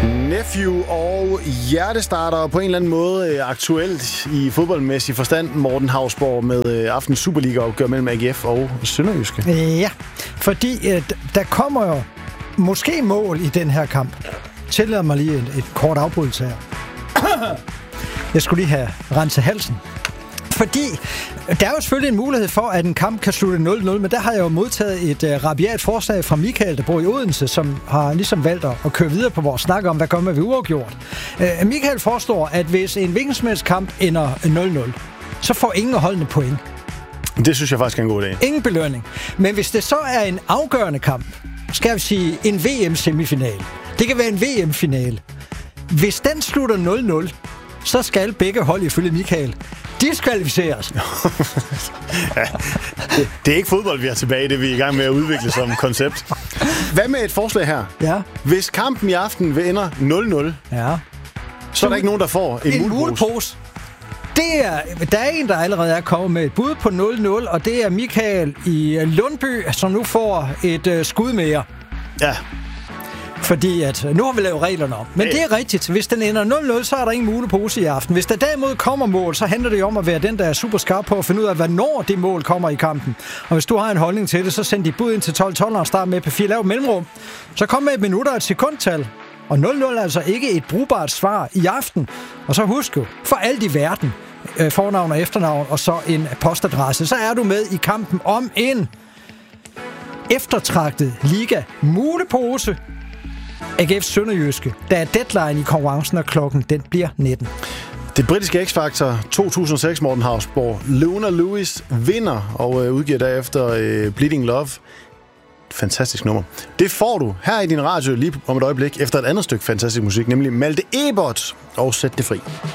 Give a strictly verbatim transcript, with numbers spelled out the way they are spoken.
Nephew og hjertestarter på en eller anden måde aktuelt i fodboldmæssig forstand. Morten Hausborg med aftens Superliga-opgør mellem A G F og Sønderjyske. Ja, fordi øh, der kommer jo måske mål i den her kamp. Tillad mig lige et, et kort afbrydelse her. Jeg skulle lige have renset halsen. Fordi der er jo selvfølgelig en mulighed for, at en kamp kan slutte nul nul, men der har jeg jo modtaget et uh, rabiat forslag fra Michael, der bor i Odense, som har ligesom valgt at køre videre på vores snak om, hvad kommer vi uafgjort. Uh, Michael forestår, at hvis en hvilkensmældskamp ender nul nul, så får ingen holdende point. Det synes jeg faktisk er en god idé. Ingen belønning. Men hvis det så er en afgørende kamp, skal vi sige en V M-semifinal. Det kan være en V M-finale. Hvis den slutter nul nul, så skal begge hold ifølge Michael diskvalificeres. Ja, det, det er ikke fodbold, vi er tilbage. Det er vi i gang med at udvikle som koncept. Hvad med et forslag her? Ja. Hvis kampen i aften vil ender nul nul, ja. så er der ikke nogen, der får en, en mulepose. Det er, der er en, der allerede er kommet med et bud på nul nul, og det er Michael i Lundby, som nu får et uh, skud mere. Ja. Fordi at, nu har vi lavet reglerne om. Men hey. Det er rigtigt. Hvis den ender nul nul, så er der ingen mulepose i aften. Hvis der derimod kommer mål, så handler det om at være den, der er super skarp på at finde ud af, hvornår det mål kommer i kampen. Og hvis du har en holdning til det, så send dit bud ind til tolv tolv og start med P fire, lav mellemrum. Så kom med et minut og et sekundtal. Og nul nul er altså ikke et brugbart svar i aften. Og så husk jo, for alt i verden, fornavn og efternavn, og så en postadresse, så er du med i kampen om en eftertragtet liga mulepose. A G F Sønderjyske. Der er deadline i konkurrencen, og klokken den bliver nitten. Det britiske X-Factor to tusind og seks, Morten Hausborg. Luna Lewis vinder og øh, udgiver derefter øh, Bleeding Love. Fantastisk nummer. Det får du her i din radio lige om et øjeblik efter et andet stykke fantastisk musik, nemlig Malte Ebert og Sæt det fri.